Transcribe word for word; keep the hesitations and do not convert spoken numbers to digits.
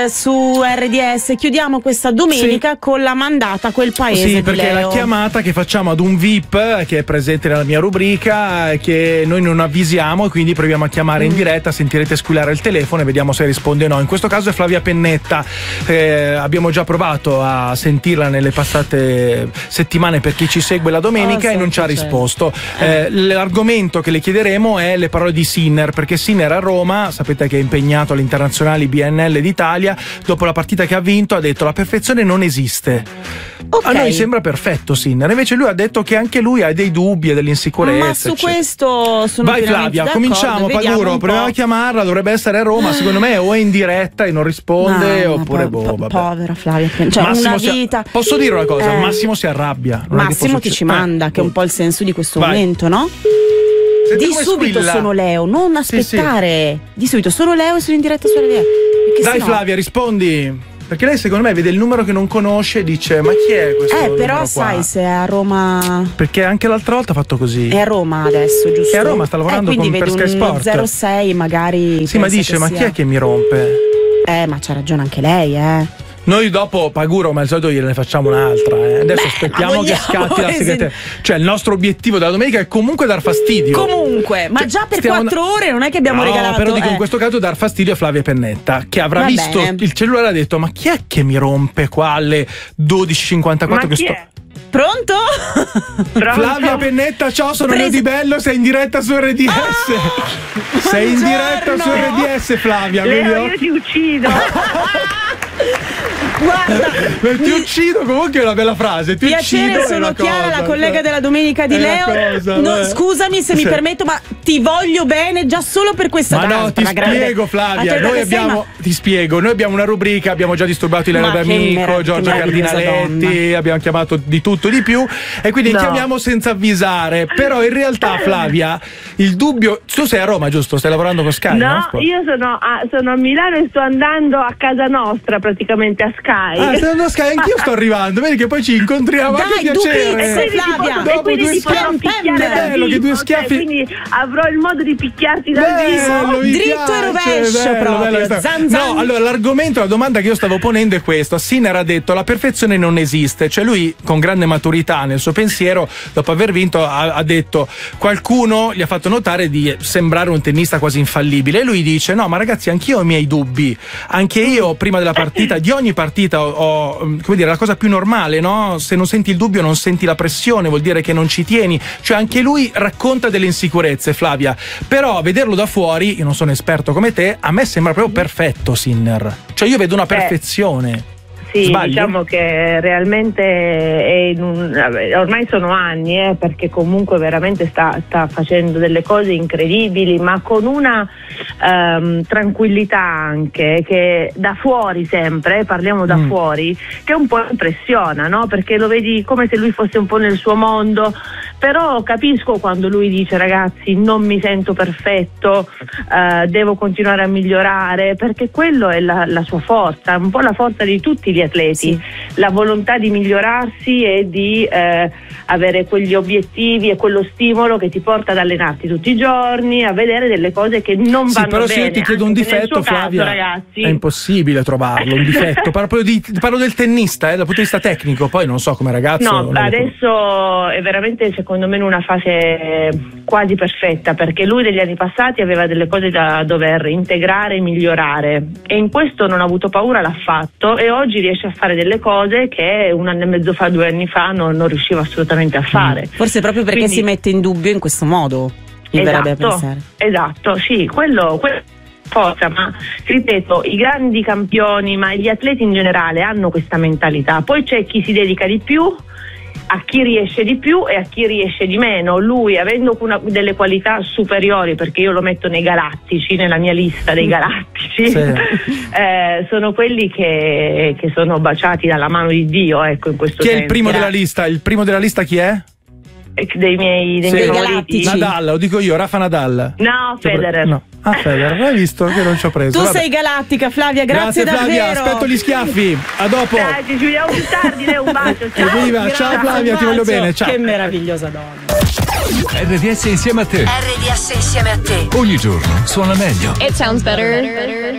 Su R D S chiudiamo questa domenica sì. con la mandata a quel paese. Sì, perché Leo. è la chiamata che facciamo ad un V I P che è presente nella mia rubrica, che noi non avvisiamo e quindi proviamo a chiamare mm. in diretta. Sentirete squillare il telefono e vediamo se risponde o no. In questo caso è Flavia Pennetta. Eh, abbiamo già provato a sentirla nelle passate settimane per chi ci segue la domenica oh, e non ci ha risposto. Eh, l'argomento che le chiederemo è le parole di Sinner, perché Sinner a Roma, sapete che è impegnato alle internazionali B N L d'Italia. Dopo la partita che ha vinto ha detto la perfezione non esiste. Okay. A noi sembra perfetto Sinner, invece lui ha detto che anche lui ha dei dubbi e delle insicurezze. Ma su eccetera. questo sono Vai Flavia, cominciamo. Paguro, proviamo a chiamarla, dovrebbe essere a Roma, secondo me o è in diretta e non risponde no, oppure po- boh, vabbè. Povera Flavia, cioè Massimo una si, vita. Posso dire una cosa, eh. Massimo si arrabbia. Non Massimo ti ci manda, eh. che è un po' il senso di questo Vai. momento, no? Senti di subito squilla. Sono Leo, non aspettare. Sì, sì. Di subito sono Leo e sono in diretta su R D S. Dai no... Flavia, rispondi. Perché lei secondo me vede il numero che non conosce e dice ma chi è questo? Eh però qua? sai se è a Roma. Perché anche l'altra volta ha fatto così. È a Roma adesso, giusto? È a Roma, sta lavorando eh, con per Sky Sport. zero sei magari. Sì, ma dice ma sia... chi è che mi rompe? Eh ma c'ha ragione anche lei, eh. Noi dopo Paguro, ma al solito gliene facciamo un'altra. Eh. Adesso Beh, aspettiamo che scatti la segreteria. Cioè, il nostro obiettivo della domenica è comunque dar fastidio. Comunque, ma cioè, già per quattro da... ore non è che abbiamo no, regalato. Però dico eh. in questo caso dar fastidio a Flavia Pennetta, che avrà Va visto bene. il cellulare e ha detto: ma chi è che mi rompe qua alle dodici e cinquantaquattro? Ma che chi sto... è? Pronto? Pronto? Flavia Pennetta, ciao, sono Leo Presi... Di Bello, sei in diretta su R D S. Oh, sei in diretta su R D S, Flavia. Leo, io ti uccido. Guarda, ti uccido, comunque è una bella frase. Ti piacere, uccido sono Chiara, cosa, la collega della domenica di Leo. Cosa, no, scusami se sì. mi permetto, ma ti voglio bene già solo per questa Ma data, no, ti spiego, grande... Flavia. Noi abbiamo, sei, ma... ti spiego, noi abbiamo una rubrica, abbiamo già disturbato il Leo D'Amico, mer- Giorgia Cardinaletti, donna. abbiamo chiamato di tutto e di più, e quindi no. chiamiamo senza avvisare. Però in realtà, Flavia, il dubbio. Tu sei a Roma, giusto? Stai lavorando con Sky? No, no? io sono a, sono a Milano e sto andando a casa nostra, praticamente a Sky. Ah, stai andando a Sky, anch'io sto arrivando. Vedi che poi ci incontriamo. Dai, che piacere. E Flavia, dopo e due schiaffi, bello che due schiaffi. Quindi avrò il modo di picchiarti dal bello, vivo. Dritto e rovescio, bello, proprio. Bello, zan, zan. No, allora l'argomento, la domanda che io stavo ponendo è questo. Sinner ha detto la perfezione non esiste. Cioè lui, con grande maturità nel suo pensiero, dopo aver vinto, ha, ha detto qualcuno gli ha fatto notare di sembrare un tennista quasi infallibile. E lui dice no, ma ragazzi, anch'io ho i miei dubbi. Anche io prima della partita, di ogni partita ho, ho come dire, la cosa più normale, no? Se non senti il dubbio non senti la pressione, vuol dire che non ci tieni. Cioè anche lui racconta delle insicurezze, Flavia. Però a vederlo da fuori, io non sono esperto come te, a me sembra proprio perfetto Sinner. Cioè io vedo una perfezione. Sì, Sbaglio? diciamo che realmente è in un, ormai sono anni, eh, perché comunque veramente sta, sta facendo delle cose incredibili, ma con una um, tranquillità anche, che da fuori sempre, eh, parliamo da mm. fuori, che un po' impressiona, no? Perché lo vedi come se lui fosse un po' nel suo mondo, però capisco quando lui dice ragazzi non mi sento perfetto, uh, devo continuare a migliorare, perché quello è la, la sua forza, un po' la forza di tutti gli atleti, sì. La volontà di migliorarsi e di eh, avere quegli obiettivi e quello stimolo che ti porta ad allenarti tutti i giorni, a vedere delle cose che non sì, vanno però bene. Se io ti chiedo un difetto, Flavia, caso, ragazzi, è impossibile trovarlo, un difetto. Parlo, di, parlo del tennista, eh, dal punto di vista tecnico, poi non so come ragazzo. No, adesso è veramente secondo me in una fase quasi perfetta, perché lui negli anni passati aveva delle cose da dover integrare e migliorare, e in questo non ha avuto paura, l'ha fatto, e oggi riesce a fare delle cose che un anno e mezzo fa, due anni fa non, non riusciva assolutamente a fare. Forse proprio perché Quindi, si mette in dubbio in questo modo, mi verrebbe a pensare. Esatto, sì, quello, quello forza, ma ripeto, i grandi campioni, ma gli atleti in generale hanno questa mentalità. Poi c'è chi si dedica di più, a chi riesce di più e a chi riesce di meno. Lui, avendo una, delle qualità superiori, perché io lo metto nei galattici, nella mia lista dei galattici, sì. eh, sono quelli che, che sono baciati dalla mano di Dio, ecco, in questo chi senso. Chi è il primo della lista? Il primo della lista chi è? Dei miei, dei sì. miei galattici. Nadal, lo dico io, Rafa Nadal. No, Federer. No. Ah, Federer, hai visto che non ci ho preso. Tu Vabbè. sei galattica, Flavia, grazie, grazie Flavia, davvero. aspetto gli schiaffi. A dopo. Dai, ci vediamo più tardi, Leo, un bacio. Ciao. Viva, ciao Flavia, ti voglio bene, ciao. Che meravigliosa donna. R D S insieme a te. R D S insieme a te. Ogni giorno suona meglio. It sounds better.